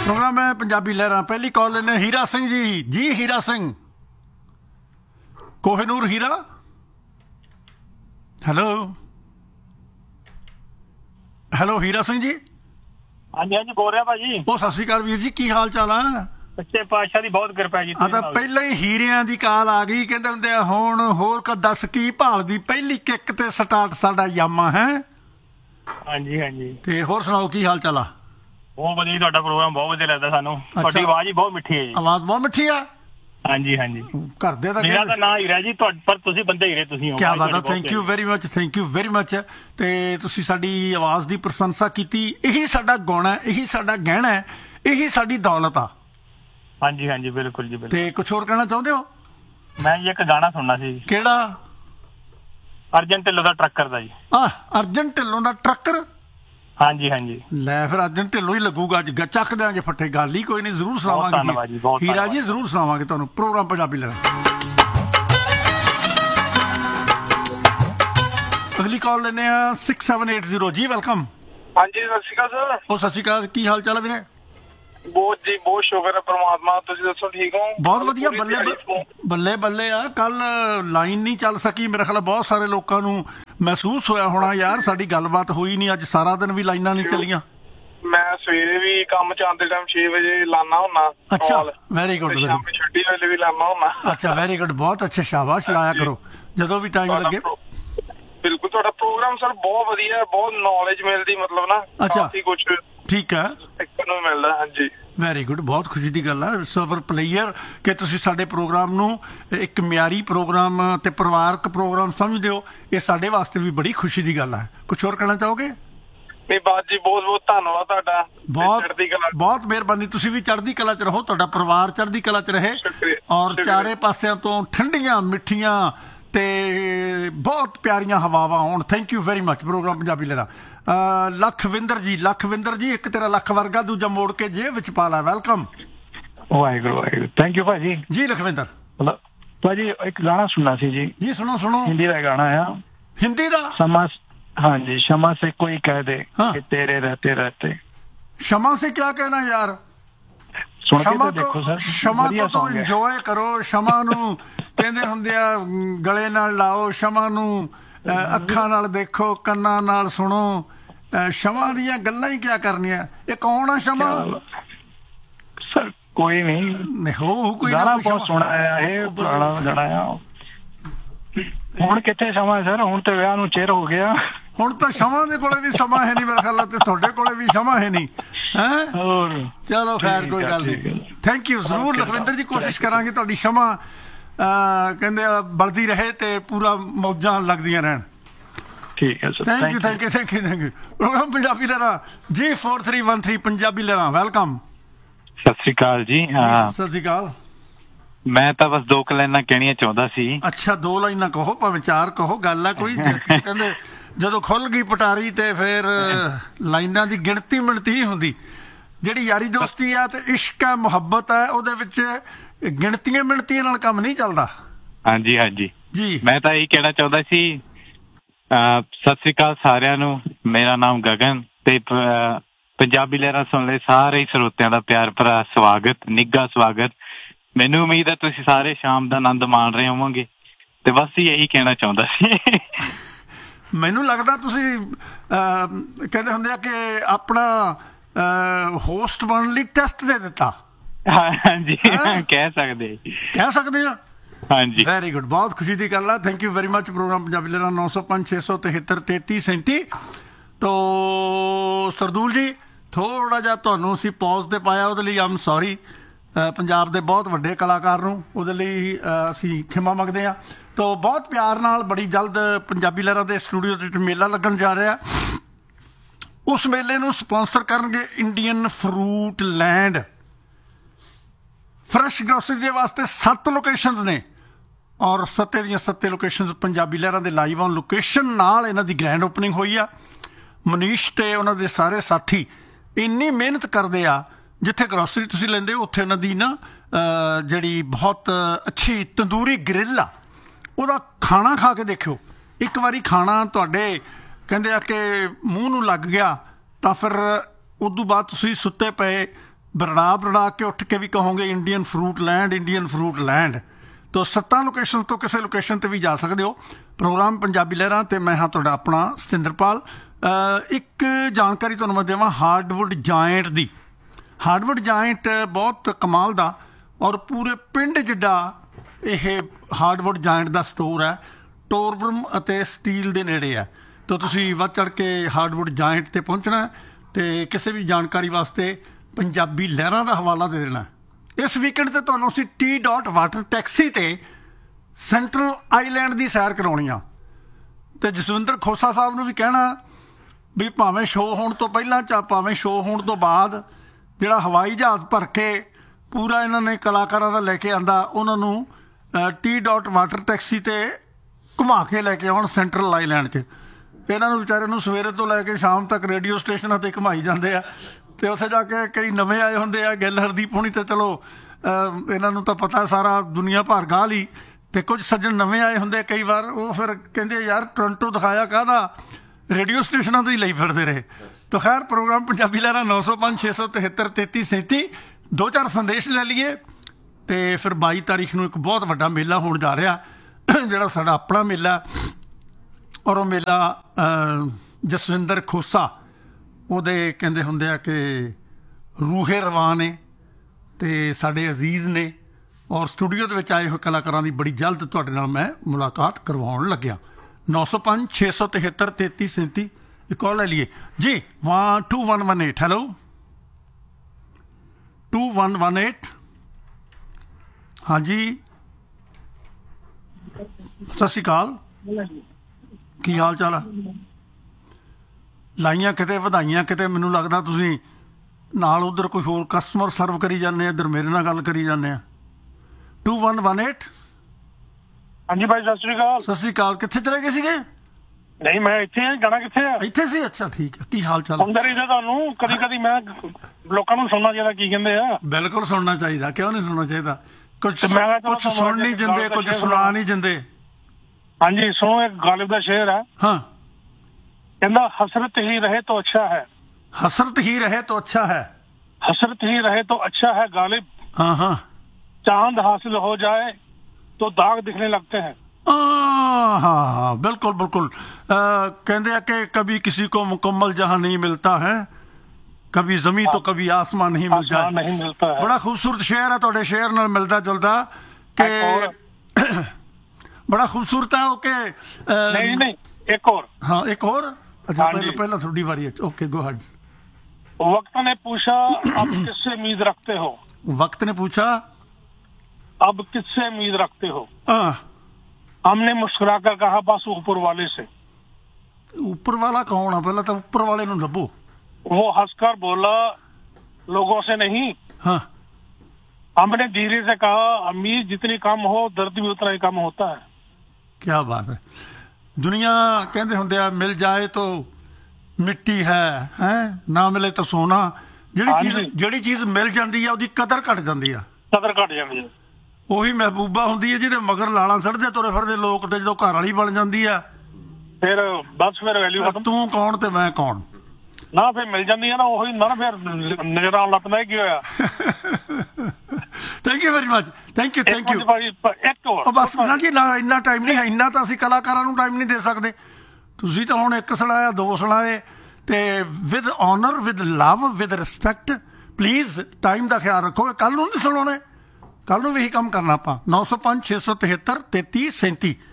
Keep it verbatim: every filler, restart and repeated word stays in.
Programme है पंजाबी लहरां। पहली call लेने हीरा सिंह जी। जी हीरा सिंह, कोहिनूर हीरा, हेलो हेलो हीरा सिंह जी। हाँ जी हाँ जी बोल रहा भाजी। ਉਹ ਸਤਿ ਸ਼੍ਰੀ ਅਕਾਲ ਵੀਰ ਜੀ, ਕੀ ਹਾਲ ਚਾਲ ਆ? ਸੱਚੇ ਪਾਤਸ਼ਾਹ ਦੀ ਬਹੁਤ ਕਿਰਪਾ ਜੀ। ਆ ਤਾਂ ਪਹਿਲਾਂ ਹੀ ਹੀਰਿਆਂ ਦੀ ਕਾਲ ਆ ਗਈ, ਕਹਿੰਦੇ ਹੁੰਦੇ ਆ ਹੁਣ ਹੋਰ ਕ ਦੱਸ ਕੀ ਭਾਲਦੀ, ਪਹਿਲੀ ਕਿੱਕ ਤੇ ਸਟਾਰਟ ਸਾਡਾ ਯਾਮਾ ਹੈ। ਹਾਂਜੀ ਹਾਂਜੀ ਤੇ ਹੋਰ ਸੁਣਾਓ ਕੀ ਹਾਲ ਚਾਲ ਆ? ਬਹੁਤ ਵਧੀਆ, ਤੁਹਾਡਾ ਪ੍ਰੋਗਰਾਮ ਬਹੁਤ ਵਧੀਆ ਲੱਗਦਾ ਸਾਨੂੰ। ਤੁਹਾਡੀ ਆਵਾਜ਼ ਹੀ ਬਹੁਤ ਮਿੱਠੀ ਹੈ ਜੀ। ਆਵਾਜ਼ ਬਹੁਤ ਮਿੱਠੀ ਆ। ਹਾਂਜੀ ਹਾਂਜੀ ਘਰ ਦੇ ਤਾਂ ਮੇਰਾ ਤਾਂ ਨਾਂ ਹੀਰਾ ਜੀ, ਪਰ ਤੁਸੀਂ ਬੰਦੇ ਹੀਰੇ ਤੁਸੀਂ ਹੋ। ਕੀ ਬਾਤ ਆ, thank you very much, thank you very much. ਤੇ ਤੁਸੀਂ ਸਾਡੀ ਆਵਾਜ਼ ਦੀ ਪ੍ਰਸ਼ੰਸਾ ਕੀਤੀ, ਇਹੀ ਸਾਡਾ ਗੁਣ ਹੈ, ਇਹੀ ਸਾਡਾ ਗਹਿਣਾ ਹੈ, ਇਹੀ ਸਾਡੀ ਦੌਲਤ ਆ। ਹਾਂਜੀ ਹਾਂਜੀ ਬਿਲਕੁਲ ਜੀ ਬਿਲਕੁਲ। ਤੇ ਕੁਝ ਹੋਰ ਕਹਿਣਾ ਚਾਹੁੰਦੇ ਹੋ? ਮੈਂ ਜੀ ਇੱਕ ਗਾਣਾ ਸੁਣਨਾ ਸੀ। ਕਿਹੜਾ? ਅਰਜਨ ਢਿੱਲੋਂ ਦਾ ਟਰੱਕਰ ਦਾ ਜੀ। ਆਹ ਅਰਜਨ ਢਿੱਲੋਂ ਦਾ ਟਰੱਕਰ। ਹਾਂਜੀ ਹਾਂਜੀ ਲੈ ਫਿਰ ਅਰਜਨ ਢਿੱਲੋਂ ਹੀ ਲੱਗੂਗਾ ਅੱਜ, ਚੱਕ ਦਿਆਂਗੇ ਫੱਟੇ। ਗੱਲ ਹੀ ਕੋਈ ਨਹੀਂ, ਜ਼ਰੂਰ ਸੁਣਾਵਾਂਗੇ ਹੀਰਾ ਜੀ, ਜ਼ਰੂਰ ਸੁਣਾਵਾਂਗੇ ਤੁਹਾਨੂੰ। ਪ੍ਰੋਗਰਾਮ ਪੰਜਾਬੀ ਲਹਿਰਾਂ। ਅਗਲੀ ਕਾਲ ਲੈਂਦੇ ਆ ਸਿਕਸ ਸੈਵਨ ਏਟ ਜ਼ੀਰੋ। ਜੀ ਵੈਲਕਮ। ਹਾਂਜੀ ਸਤਿ ਸ਼੍ਰੀ ਅਕਾਲ ਸਰ। ਉਹ ਸਤਿ ਸ਼੍ਰੀ ਅਕਾਲ, ਕੀ ਹਾਲ ਚਾਲ ਹੈ ਵੀਰੇ? ਬਹੁਤ ਜੀ ਬਹੁਤ ਸ਼ੁਕਰ ਹੈ ਪਰਮਾਤਮਾ, ਤੁਸੀਂ ਦੱਸੋ ਠੀਕ ਹੋ? ਬਹੁਤ ਵਧੀਆ। ਬੱਲੇ ਬੱਲੇ ਬੱਲੇ ਆ। ਕੱਲ ਲਾਈਨ ਨਹੀਂ ਚੱਲ ਸਕੀ, ਮੇਰੇ ਖਿਆਲ ਬਹੁਤ ਸਾਰੇ ਲੋਕਾਂ ਨੂੰ ਮਹਿਸੂਸ ਹੋਇਆ ਹੋਣਾ ਯਾਰ ਸਾਡੀ ਗੱਲਬਾਤ ਹੋਈ ਨਹੀਂ ਅੱਜ, ਸਾਰਾ ਦਿਨ ਵੀ ਲਾਈਨਾਂ ਨਹੀਂ ਚੱਲੀਆਂ। ਮੈਂ ਸਵੇਰੇ ਵੀ ਕੰਮ ਚ ਆਉਂਦੇ ਟਾਈਮ ਛੇ ਵਜੇ ਲਾਣਾ ਹੁੰਨਾ। ਅੱਛਾ ਵੈਰੀ ਗੁੱਡ। ਸ਼ਾਮੀ ਛੁੱਟੀ ਵੇਲੇ ਵੀ ਲਾਣਾ ਹੁੰਨਾ। ਅੱਛਾ ਵੈਰੀ ਗੁੱਡ, ਬਹੁਤ ਅੱਛਾ, ਸ਼ਾਬਾਸ਼, ਲਾਇਆ ਕਰੋ ਜਦੋਂ ਵੀ ਟਾਈਮ ਲੱਗੇ। ਬਿਲਕੁਲ, ਤੁਹਾਡਾ ਪ੍ਰੋਗਰਾਮ ਸਰ ਬਹੁਤ ਵਧੀਆ, ਬਹੁਤ ਨੌਲੇਜ ਮਿਲਦੀ, ਮਤਲਬ ਨਾ ਕਾਫੀ ਕੁਝ ਠੀਕ ਹੈ ਸਿੱਖਣ ਨੂੰ ਮਿਲਦਾ। ਹਾਂਜੀ ਵੈਰੀ ਗੁੱਡ, ਬਹੁਤ ਖੁਸ਼ੀ ਦੀ ਗੱਲ ਹੈ ਸਰਵਰ ਪਲੇਅਰ ਕਿ ਤੁਸੀਂ ਸਾਡੇ ਪ੍ਰੋਗਰਾਮ ਨੂੰ ਇੱਕ ਮਿਆਰੀ ਪ੍ਰੋਗਰਾਮ ਤੇ ਪਰਿਵਾਰਕ ਪ੍ਰੋਗਰਾਮ ਸਮਝਦੇ ਹੋ। ਇਹ ਸਾਡੇ ਵਾਸਤੇ ਵੀ ਬੜੀ ਖੁਸ਼ੀ ਦੀ ਗੱਲ ਹੈ। ਕੁਝ ਹੋਰ ਕਹਿਣਾ ਚਾਹੋਗੇ? ਨਹੀਂ ਬਾਤ ਜੀ, ਬਹੁਤ ਬਹੁਤ ਧੰਨਵਾਦ ਤੁਹਾਡਾ। ਬਹੁਤ ਬਹੁਤ ਮਿਹਰਬਾਨੀ। ਤੁਸੀਂ ਵੀ ਚੜ੍ਹਦੀ ਕਲਾ ਚ ਰਹੋ, ਤੁਹਾਡਾ ਪਰਿਵਾਰ ਚੜ੍ਹਦੀ ਕਲਾ ਚ ਰਹੇ, ਔਰ ਚਾਰੇ ਪਾਸਿਆਂ ਤੋਂ ਠੰਡੀਆਂ ਮਿੱਠੀਆਂ ਤੇ ਬਹੁਤ ਪਿਆਰੀਆਂ ਹਵਾਵਾਂ ਆਉਣ। Thank you very much. Programme Punjabi ਲਹਿਰਾਂ। ਲਖਵਿੰਦਰ ਜੀ, ਲਖਵਿੰਦਰ ਜੀ, ਇੱਕ ਤੇਰਾ ਲੱਖ ਵਰਗਾ, ਦੂਜਾ ਮੋੜ ਕੇ ਜੇਬ ਵਿੱਚ ਪਾ ਲਾ। Welcome. Waheguru Waheguru. Thank you ਭਾਜੀ। ਜੀ ਲਖਵਿੰਦਰ ਭਾਜੀ ਇੱਕ ਗਾਣਾ ਸੁਣਨਾ ਸੀ ਜੀ। ਜੀ ਸੁਣੋ ਸੁਣੋ। ਹਿੰਦੀ ਦਾ ਗਾਣਾ ਆ। ਹਿੰਦੀ ਦਾ? ਸਮਾ ਹਾਂਜੀ, क्षमा से कोई कह दे कि तेरे रहते रहते। क्षमा से क्या कहना यार? क्षमा देखो सर, क्षमा ਤੋਂ ਇੰਜੋਏ ਕਰੋ। क्षमा ਨੂੰ ਕਹਿੰਦੇ ਹੁੰਦੇ ਆ ਗਲੇ ਨਾਲ ਲਾਓ, क्षमा ਨੂੰ ਅੱਖਾਂ ਨਾਲ ਦੇਖੋ, ਕੰਨਾਂ ਨਾਲ ਸੁਣੋ। क्षमा ਦੀਆਂ ਗੱਲਾਂ ਹੀ ਕਿਆ ਕਰਨੀਆਂ? ਇਹ ਕੌਣ ਆ क्षमा? ਸਰ ਕੋਈ ਨਹੀਂ ਹੋ ਕੋਈ ਗਾਣਾ ਬਹੁਤ ਸੋਹਣਾ ਆ ਇਹ, ਪੁਰਾਣਾ ਗਾਣਾ ਆ। ਹੁਣ ਕਿੱਥੇ ਸਮਾਂ ਸਰ, ਹੁਣ ਤੇ ਵਿਆਹ ਨੂੰ ਚਿਰ ਹੋ ਗਿਆ। ਹੁਣ ਤਾਂ ਸ਼ਮਾਂ ਦੇ ਕੋਲੇ ਵੀ ਸਮਾਂ ਹੈ ਨਹੀਂ ਮੇਰੇ ਖਿਆਲ, ਤੇ ਤੁਹਾਡੇ ਕੋਲੇ ਵੀ ਸਮਾਂ ਹੈ ਨਹੀਂ ਹੈ। ਚਲੋ ਖੈਰ ਕੋਈ ਗੱਲ ਨਹੀਂ। Thank you. ਜ਼ਰੂਰ ਲਖਵਿੰਦਰ ਜੀ, ਕੋਸ਼ਿਸ਼ ਕਰਾਂਗੇ ਤੁਹਾਡੀ ਸ਼ਮਾਂ ਕਹਿੰਦੇ ਬਲਦੀ ਰਹੇ ਤੇ ਪੂਰਾ ਮੌਜਾਂ ਲੱਗਦੀਆਂ ਰਹਿਣ। ਠੀਕ ਹੈ sir. Thank you thank you thank you thank you. Programme Punjabi ਲਹਿਰਾਂ ਜੀ four three one three Punjabi ਲਹਿਰਾਂ। ਵੈਲਕਮ। ਸਤਿ ਸ੍ਰੀ ਅਕਾਲ ਜੀ। ਸਤਿ ਸ੍ਰੀ ਅਕਾਲ। ਮੈਂ ਤਾਂ ਬਸ ਦੋ ਕੁ ਲਾਈਨਾਂ ਕਹਿਣੀਆਂ ਚਾਹੁੰਦਾ ਸੀ। ਅੱਛਾ ਦੋ ਲਾਈਨਾਂ ਕਹੋ, ਭਾਵੇਂ ਚਾਰ ਕਹੋ, ਗੱਲ ਆ ਕੋਈ। ਕਹਿੰਦੇ ਜਦੋਂ ਖੁੱਲ ਗਈ ਪਟਾਰੀ ਤੇ ਫਿਰ ਲਾਈਨਾਂ ਦੀ ਗਿਣਤੀ ਮਿਣਤੀ ਨਹੀਂ ਹੁੰਦੀ। ਜਿਹੜੀ ਯਾਰੀ ਦੋਸਤੀ ਆ ਤੇ ਇਸ਼ਕ ਹੈ, ਮੁਹੱਬਤ ਹੈ, ਉਹਦੇ ਵਿੱਚ ਗਿਣਤੀਆਂ ਮਿਣਤੀਆਂ ਨਾਲ ਕੰਮ ਨਹੀਂ ਚੱਲਦਾ। ਹਾਂਜੀ ਹਾਂਜੀ ਜੀ। ਮੈਂ ਤਾਂ ਇਹੀ ਕਹਿਣਾ ਚਾਹੁੰਦਾ ਸੀ, ਸਤਿ ਸ੍ਰੀ ਅਕਾਲ ਸਾਰਿਆਂ ਨੂੰ। ਮੇਰਾ ਨਾਮ ਗਗਨ ਤੇ ਪੰਜਾਬੀ ਲਹਿਰਾਂ ਸੁਣ ਲਈ ਸਾਰੇ ਸਰੋਤਿਆਂ ਦਾ ਪਿਆਰ ਭਰਾ ਸਵਾਗਤ, ਨਿੱਘਾ ਸਵਾਗਤ। ਮੈਨੂੰ ਉਮੀਦ ਹੈ ਤੁਸੀਂ ਸਾਰੇ ਸ਼ਾਮ ਦਾ ਆਨੰਦ ਮਾਣ ਰਹੇ ਹੋਵੋਗੇ, ਤੇ ਬਸ ਇਹੀ ਕਹਿਣਾ ਚਾਹੁੰਦਾ ਸੀ। ਮੈਨੂੰ ਲੱਗਦਾ ਤੁਸੀਂ ਕਹਿੰਦੇ ਹੁੰਦੇ ਆ ਕਿ ਆਪਣਾ ਹੋਸਟ ਬਣਨ ਲਈ ਟੈਸਟ ਦੇ ਦਿੱਤਾ। ਹਾਂਜੀ ਕਹਿ ਸਕਦੇ ਕਹਿ ਸਕਦੇ ਆ। ਹਾਂਜੀ ਵੈਰੀ ਗੁੱਡ, ਬਹੁਤ ਖੁਸ਼ੀ ਦੀ ਗੱਲ ਆ। Thank you very much. Programme Punjabi ਲਹਿਰਾਂ ਨੌ ਸੌ ਪੰਜ ਛੇ ਸੌ ਤਿਹੱਤਰ ਤੇਤੀ ਸੈਂਤੀ। ਤੋ ਸਰਦੂਲ ਜੀ ਥੋੜ੍ਹਾ ਜਿਹਾ ਤੁਹਾਨੂੰ ਅਸੀਂ ਪੌਜ਼ ਤੇ ਪਾਇਆ, ਉਹਦੇ ਲਈ ਆਮ ਸੌਰੀ। ਪੰਜਾਬ ਦੇ ਬਹੁਤ ਵੱਡੇ ਕਲਾਕਾਰ ਨੂੰ, ਉਹਦੇ ਲਈ ਅਸੀਂ ਖਿਮਾ ਮੰਗਦੇ ਹਾਂ। ਤੋ ਬਹੁਤ ਪਿਆਰ ਨਾਲ ਬੜੀ ਜਲਦ ਪੰਜਾਬੀ ਲਹਿਰਾਂ ਦੇ ਸਟੂਡੀਓ 'ਚ ਮੇਲਾ ਲੱਗਣ ਜਾ ਰਿਹਾ। ਉਸ ਮੇਲੇ ਨੂੰ ਸਪੋਂਸਰ ਕਰਨਗੇ Indian fruit land. Fresh grocery ਦੇ ਵਾਸਤੇ ਸੱਤ ਲੋਕੇਸ਼ਨਸ ਨੇ, ਔਰ ਸੱਤੇ ਦੀਆਂ ਸੱਤੇ ਲੋਕੇਸ਼ਨਸ ਪੰਜਾਬੀ ਲਹਿਰਾਂ ਦੇ ਲਾਈਵ ਔਨ ਲੋਕੇਸ਼ਨ ਨਾਲ ਇਹਨਾਂ ਦੀ ਗ੍ਰੈਂਡ ਓਪਨਿੰਗ ਹੋਈ ਆ। ਮਨੀਸ਼ ਤੇ ਉਹਨਾਂ ਦੇ ਸਾਰੇ ਸਾਥੀ ਇੰਨੀ ਮਿਹਨਤ ਕਰਦੇ ਆ। ਜਿੱਥੇ ਗਰੋਸਰੀ ਤੁਸੀਂ ਲੈਂਦੇ ਹੋ ਉੱਥੇ ਉਹਨਾਂ ਦੀ ਨਾ ਜਿਹੜੀ ਬਹੁਤ ਅੱਛੀ ਤੰਦੂਰੀ ਗ੍ਰਿਲ ਆ, ਉਹਦਾ ਖਾਣਾ ਖਾ ਕੇ ਦੇਖਿਓ। ਇੱਕ ਵਾਰੀ ਖਾਣਾ ਤੁਹਾਡੇ ਕਹਿੰਦੇ ਆ ਕਿ ਮੂੰਹ ਨੂੰ ਲੱਗ ਗਿਆ ਤਾਂ ਫਿਰ ਉਦੋਂ ਬਾਅਦ ਤੁਸੀਂ ਸੁੱਤੇ ਪਏ ਬਰੜਾ ਬਰੜਾ ਕੇ ਉੱਠ ਕੇ ਵੀ ਕਹੋਗੇ Indian fruit land, Indian fruit land. ਤੋ ਸੱਤਾਂ ਲੋਕੇਸ਼ਨ ਤੋਂ ਕਿਸੇ ਲੋਕੇਸ਼ਨ 'ਤੇ ਵੀ ਜਾ ਸਕਦੇ ਹੋ। ਪ੍ਰੋਗਰਾਮ ਪੰਜਾਬੀ ਲਹਿਰਾਂ ਤੇ ਮੈਂ ਹਾਂ ਤੁਹਾਡਾ ਆਪਣਾ ਸਤਿੰਦਰਪਾਲ। ਇੱਕ ਜਾਣਕਾਰੀ ਤੁਹਾਨੂੰ ਮੈਂ ਦੇਵਾਂ ਹਾਰਡਵੁੱਡ ਜਾਇੰਟ ਦੀ। ਹਾਰਡਵੁੱਡ ਜਾਇੰਟ ਬਹੁਤ ਕਮਾਲ ਦਾ ਔਰ ਪੂਰੇ ਪਿੰਡ ਜਿੱਡਾ ਇਹ ਹਾਰਡਵੁੱਡ ਜਾਇੰਟ ਦਾ ਸਟੋਰ ਹੈ, ਟੋਰਬਰਮ ਅਤੇ ਸਟੀਲ ਦੇ ਨੇੜੇ ਹੈ। ਤਾਂ ਤੁਸੀਂ ਵੱਧ ਚੜ੍ਹ ਕੇ ਹਾਰਡਵੁੱਡ ਜਾਇੰਟ 'ਤੇ ਪਹੁੰਚਣਾ ਅਤੇ ਕਿਸੇ ਵੀ ਜਾਣਕਾਰੀ ਵਾਸਤੇ ਪੰਜਾਬੀ ਲਹਿਰਾਂ ਦਾ ਹਵਾਲਾ ਦੇ ਦੇਣਾ। ਇਸ ਵੀਕਐਂਡ 'ਤੇ ਤੁਹਾਨੂੰ ਅਸੀਂ ਟੀ ਡਾਟ ਵਾਟਰ ਟੈਕਸੀ 'ਤੇ ਸੈਂਟਰਲ ਆਈਲੈਂਡ ਦੀ ਸੈਰ ਕਰਾਉਣੀ ਆ। ਅਤੇ ਜਸਵਿੰਦਰ ਖੋਸਾ ਸਾਹਿਬ ਨੂੰ ਵੀ ਕਹਿਣਾ ਵੀ ਭਾਵੇਂ ਸ਼ੋਅ ਹੋਣ ਤੋਂ ਪਹਿਲਾਂ ਚਾਹ ਭਾਵੇਂ ਸ਼ੋਅ ਹੋਣ ਤੋਂ ਬਾਅਦ ਜਿਹੜਾ ਹਵਾਈ ਜਹਾਜ਼ ਭਰ ਕੇ ਪੂਰਾ ਇਹਨਾਂ ਨੇ ਕਲਾਕਾਰਾਂ ਦਾ ਲੈ ਕੇ ਆਂਦਾ, ਉਹਨਾਂ ਨੂੰ ਟੀ ਡਾਟ ਵਾਟਰ ਟੈਕਸੀ 'ਤੇ ਘੁਮਾ ਕੇ ਲੈ ਕੇ ਆਉਣ ਸੈਂਟਰਲ ਆਈਲੈਂਡ 'ਚ। ਇਹਨਾਂ ਨੂੰ ਵਿਚਾਰੇ ਨੂੰ ਸਵੇਰੇ ਤੋਂ ਲੈ ਕੇ ਸ਼ਾਮ ਤੱਕ ਰੇਡੀਓ ਸਟੇਸ਼ਨਾਂ 'ਤੇ ਘੁਮਾਈ ਜਾਂਦੇ ਆ ਅਤੇ ਉੱਥੇ ਜਾ ਕੇ ਕਈ ਨਵੇਂ ਆਏ ਹੁੰਦੇ ਆ। ਗਿੱਲ ਹਰਦੀਪ ਹੋਣੀ ਤਾਂ ਚਲੋ ਇਹਨਾਂ ਨੂੰ ਤਾਂ ਪਤਾ ਸਾਰਾ ਦੁਨੀਆ ਭਰ ਗਾਹ ਲਈ, ਅਤੇ ਕੁਝ ਸੱਜਣ ਨਵੇਂ ਆਏ ਹੁੰਦੇ ਕਈ ਵਾਰ, ਉਹ ਫਿਰ ਕਹਿੰਦੇ ਯਾਰ ਟੋਰੰਟੋ ਦਿਖਾਇਆ ਕਾਹਦਾ, ਰੇਡੀਓ ਸਟੇਸ਼ਨਾਂ ਤੋਂ ਹੀ ਲਈ ਫਿਰਦੇ ਰਹੇ। ਤਾਂ ਖੈਰ ਪ੍ਰੋਗਰਾਮ ਪੰਜਾਬੀ ਲਹਿਰਾਂ ਨੌ ਸੌ ਪੰਜ ਛੇ ਸੌ ਤਿਹੱਤਰ ਤੇਤੀ ਸੈਂਤੀ ਦੋ ਚਾਰ ਸੰਦੇਸ਼ ਲੈ ਲਈਏ ਅਤੇ ਫਿਰ ਬਾਈ ਤਾਰੀਖ ਨੂੰ ਇੱਕ ਬਹੁਤ ਵੱਡਾ ਮੇਲਾ ਹੋਣ ਜਾ ਰਿਹਾ ਜਿਹੜਾ ਸਾਡਾ ਆਪਣਾ ਮੇਲਾ, ਔਰ ਉਹ ਮੇਲਾ ਜਸਵਿੰਦਰ ਖੋਸਾ ਉਹਦੇ ਕਹਿੰਦੇ ਹੁੰਦੇ ਆ ਕਿ ਰੂਹੇ ਰਵਾਂ ਨੇ ਅਤੇ ਸਾਡੇ ਅਜ਼ੀਜ਼ ਨੇ, ਔਰ ਸਟੂਡੀਓ ਦੇ ਵਿੱਚ ਆਏ ਹੋਏ ਕਲਾਕਾਰਾਂ ਦੀ ਬੜੀ ਜਲਦ ਤੁਹਾਡੇ ਨਾਲ ਮੈਂ ਮੁਲਾਕਾਤ ਕਰਵਾਉਣ ਲੱਗਿਆ। ਨੌ ਸੌ ਪੰਜ ਛੇ ਸੌ ਤਿਹੱਤਰ ਤੇਤੀ ਸੈਂਤੀ ਇੱਕ ਕਾਲ ਲੈ ਲਈਏ ਜੀ। One two one one eight hello to one one eight ਹਾਂਜੀ ਸਤਿ ਸ਼੍ਰੀ ਅਕਾਲ, ਕੀ ਹਾਲ ਚਾਲ ਆ? ਲਾਈਆਂ ਕਿਤੇ ਵਧਾਈਆਂ ਕਿਤੇ, ਮੈਨੂੰ ਲੱਗਦਾ ਤੁਸੀਂ ਨਾਲ ਉੱਧਰ ਕੋਈ ਹੋਰ ਕਸਟਮਰ ਸਰਵ ਕਰੀ ਜਾਂਦੇ ਆ, ਇੱਧਰ ਮੇਰੇ ਨਾਲ ਗੱਲ ਕਰੀ ਜਾਂਦੇ ਆ। ਟੂ ਵਨ ਵਨ ਏਟ ਹਾਂਜੀ ਭਾਈ ਸਤਿ ਸ਼੍ਰੀ ਅਕਾਲ। ਸਤਿ ਸ਼੍ਰੀ ਅਕਾਲ। ਕਿੱਥੇ ਚਲੇ ਗਏ ਸੀਗੇ? ਨਹੀਂ ਮੈਂ ਇੱਥੇ ਆ, ਜਾਣਾ ਕਿੱਥੇ ਆ? ਇੱਥੇ ਸੀ। ਅੱਛਾ ਠੀਕ ਹੈ, ਕੀ ਹਾਲ ਚਾਲ? ਅੰਦਰ ਹੀ ਤੁਹਾਨੂੰ ਕਦੀ ਕਦੀ ਮੈਂ ਲੋਕਾਂ ਨੂੰ ਸੁਣਨਾ ਚਾਹੀਦਾ ਕੀ ਕਹਿੰਦੇ ਆ। ਬਿਲਕੁਲ ਸੁਣਨਾ ਚਾਹੀਦਾ, ਕਿਉਂ ਨਹੀਂ ਸੁਣਨਾ ਚਾਹੀਦਾ? ਕੁਛ ਮੈਂ ਕੁਛ ਸੁਣ ਨਹੀਂ ਦਿੰਦੇ, ਕੁਝ ਸੁਣਾ ਨਹੀਂ ਦਿੰਦੇ। ਹਾਂਜੀ ਸੁਣੋ, ਇੱਕ ਗਾਲਿਬ ਦਾ ਸ਼ੇਰ ਹੈ। ਹਾਂ ਕਹਿੰਦਾ ਹਸਰਤ ਹੀ ਰਹੇ तो अच्छा है, हसरत ही रहे तो अच्छा है, हसरत ही रहे तो अच्छा है गालिब, हाँ हाँ, चांद हासिल हो जाए तो दाग दिखने लगते हैं। हाँ हाँ बिल्कुल बिल्कुल। कहते हैं कि कभी किसी को मुकम्मल जहाँ नहीं मिलता है, कभी जमी तो कभी आसमान नहीं मिल जाए। नहीं मिलता है। बड़ा खूबसूरत शेर है, थोड़े शेर नाल मिलता जुलता कि बड़ा खूबसूरत है। ओके नहीं नहीं एक और, हाँ एक और। अच्छा पहले पहला थोड़ी बारी है। Okay go ahead. वक्त ने पूछा अब किससे उम्मीद रखते हो, वक्त ने पूछा अब किससे उम्मीद रखते हो। हाँ, हमने मुस्कुराकर कहा बस ऊपर वाले से। ऊपर वाला कौन है? पहले तो ऊपर वाले नु लभो। वो हंसकर बोला लोगों से नहीं। हाँ, हमने धीरे से कहा उम्मीद जितनी कम हो दर्द भी उतना ही कम होता है। क्या बात है। दुनिया कहते होंगे आ मिल जाए तो मिट्टी है, हैं ना मिले तो सोना। ਜਿਹੜੀ ਚੀਜ਼ ਜਿਹੜੀ ਚੀਜ਼ ਮਿਲ ਜਾਂਦੀ ਆ ਉਹਦੀ ਕਦਰ ਘਟ ਜਾਂਦੀ ਆ, ਕਦਰ ਘਟ ਜਾਂਦੀ ਆ। ਉਹੀ ਮਹਿਬੂਬਾ ਹੁੰਦੀ ਹੈ ਜਿਹਦੇ ਮਗਰ ਲਾਲਾਂ ਸੜਦੇ ਤੁਰੇ ਫਿਰਦੇ ਲੋਕ, ਤੇ ਜਦੋਂ ਘਰ ਵਾਲੀ ਬਣ ਜਾਂਦੀ ਆ ਫਿਰ ਬਸ ਫਿਰ ਵੈਲਿਊ ਖਤਮ। ਤੂੰ ਕੌਣ ਤੇ ਮੈਂ ਕੌਣ ਨਾ, ਫਿਰ ਮਿਲ ਜਾਂਦੀ ਆ ਨਾ ਉਹੀ ਨਾ, ਫਿਰ ਨਜ਼ਰ ਆਉਣ ਲੱਗ ਪੈਂਦਾ ਕੀ ਹੋਇਆ। Thank you very much, thank you thank you. ਇੱਕ ਹੋਰ ਬਸ ਨਾ ਜੀ, ਨਾ ਇੰਨਾ ਟਾਈਮ ਨਹੀਂ ਹੈ, ਇੰਨਾ ਤਾਂ ਅਸੀਂ ਕਲਾਕਾਰਾਂ ਨੂੰ ਟਾਈਮ ਨਹੀਂ ਦੇ ਸਕਦੇ। ਤੁਸੀਂ ਤਾਂ ਹੁਣ ਇੱਕ ਸੁਣਾਇਆ, ਦੋ ਸੁਣਾਏ, ਤੇ with honour, with love, with respect please time ਦਾ ਖਿਆਲ ਰੱਖੋ। ਕੱਲ ਨੂੰ ਨਹੀਂ ਸੁਣਾਉਣੇ, ਕੱਲ ਨੂੰ ਵੀ ਇਹੀ ਕੰਮ ਕਰਨਾ ਆਪਾਂ। ਨੌ ਸੌ ਪੰਜ ਛੇ ਸੌ ਤਿਹੱਤਰ ਤੇਤੀ ਸੈਂਤੀ